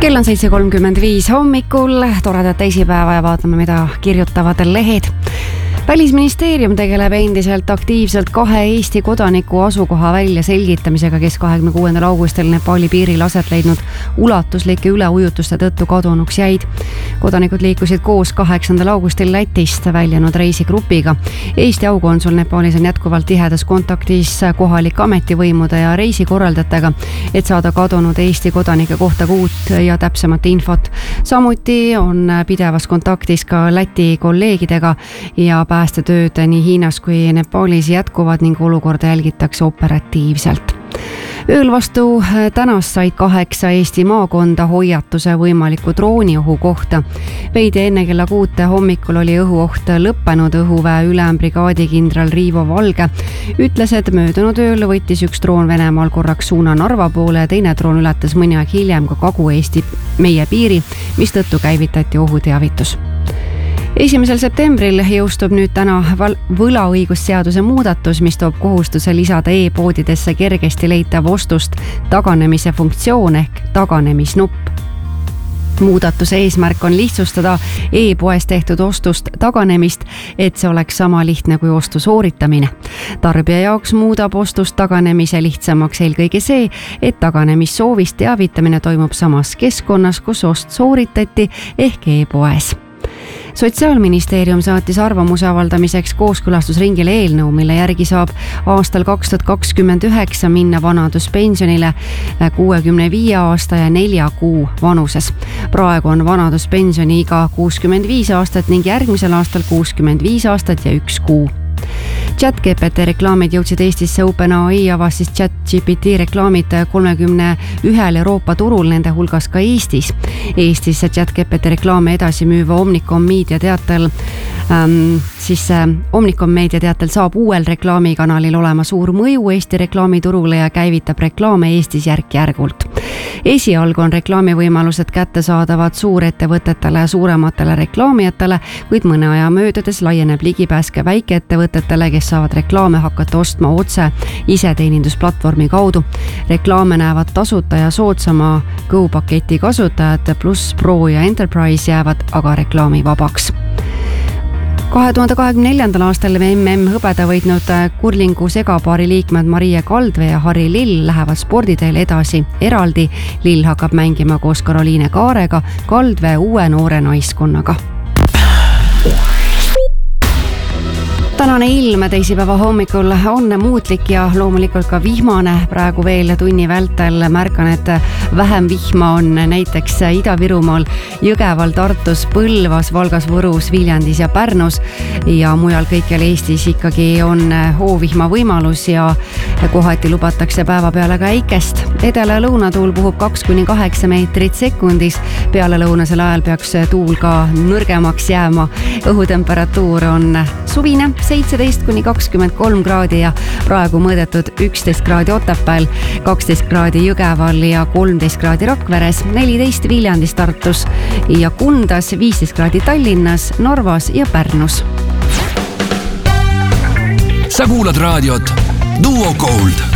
Kell on 7.35 hommikul, toredat teisipäeva ja vaatame, mida kirjutavad lehed. Välisministeerium tegeleb endiselt aktiivselt 2 Eesti kodaniku asukoha välja selgitamisega, kes 26. augustil Nepali piiril aset leidnud ulatuslike üleujutuste tõttu kadunuks jäid. Kodanikud liikusid koos 8. augustil Lätist väljunud reisigrupiga. Eesti aukonsul Nepalis on jätkuvalt tihedas kontaktis kohalike ametivõimude ja reisikorraldajatega, et saada kadunud Eesti kodanike kohta uut ja täpsemat infot. Samuti on pidevas kontaktis ka Läti kolleegidega ja päästetööd nii Hiinas kui Nepalis jätkuvad ning olukorda jälgitakse operatiivselt. Ööl vastu tänast said 8 Eesti maakonda hoiatuse võimaliku drooniohu kohta. Veidi enne kella 6 hommikul oli õhuoht lõppenud. Õhuväe ülembrigaadi kindral Riivo Valge ütles, et möödunud ööl võttis üks droon Venemaal korraks suuna Narva poole ja teine droon ületas mõni aeg hiljem ka Kagu-Eesti meie piiri, mistõttu käivitati ohuteavitus. 1. septembril jõustub nüüd täna võlaõigusseaduse muudatus, mis toob kohustuse lisada e-poodidesse kergesti leitav ostust taganemise funktsioon ehk taganemisnupp. Muudatuse eesmärk on lihtsustada e-poes tehtud ostust taganemist, et see oleks sama lihtne kui ostu sooritamine. Tarbija jaoks muudab ostust taganemise lihtsamaks eelkõige see, et taganemissoovist teavitamine toimub samas keskkonnas, kus ost sooritati ehk e-poes. Sotsiaalministeerium saatis arvamuse avaldamiseks kooskõlastusringile eelnõu, mille järgi saab aastal 2029 minna vanaduspensionile 65 aasta ja 4 kuu vanuses. Praegu on vanaduspensioni iga 65 aastat ning järgmisel aastal 65 aastat ja 1 kuu. ChatGPT reklaamid jõudsid Eestisse. OpenAI avas ChatGPT reklaamid 31 Euroopa turul, nende hulgas ka Eestis. Eestis ChatGPT reklaame edasi müüva Omnicom Media teatel saab uuel reklaamikanalil olema suur mõju Eesti reklaamiturule ja käivitab reklaame Eestis järk-järgult. Esialgu on reklaamivõimalused kättesaadavad suurettevõtetele ja suurematele reklaamijatele, kuid mõne aja möödudes laieneb ligipääs ka väikeettevõtetele, kes saavad reklaame hakata ostma otse iseteenindusplatvormi kaudu. Reklaame näevad tasuta ja soodsama Go-paketi kasutajad pluss Pro ja Enterprise jäävad aga reklaami vabaks. 2024. aastal hõbeda võitnud kurlingu segapaari liikmed Marie Kaldvee ja Harri Lill lähevad sporditeel edasi eraldi. Lill hakkab mängima koos Karoliine Kaarega, Kaldvee uue noore naiskonnaga. Tänane ilm teisipäeva hommikul on muutlik ja loomulikult ka vihmane. Praegu veel tunni vältel märkan, et vähem vihma on näiteks Ida-Virumaal, Jõgeval, Tartus, Põlvas, Valgas, Võrus, Viljandis ja Pärnus ja mujal kõikjal Eestis ikkagi on hoovihma võimalus ja kohati lubatakse päeva peale ka äikest. Edela lõunatuul puhub 2-8 meetrit sekundis. Peale lõunasel ajal peaks tuul ka nõrgemaks jääma. Õhutemperatuur on suvine 17-23 kraadi ja praegu mõõdetud 11 kraadi Otepääl, 12 kraadi Jõgeval ja 13 kraadi Rakveres, 14 Viljandis, Tartus ja Kundas, 15 kraadi Tallinnas, Narvas ja Pärnus. Sa kuulad raadiot Duo Gold.